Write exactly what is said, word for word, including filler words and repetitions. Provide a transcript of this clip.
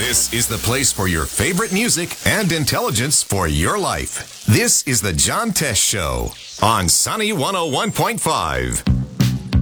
This is the place for your favorite music and intelligence for your life. This is the John Tesh Show on Sunny one oh one point five.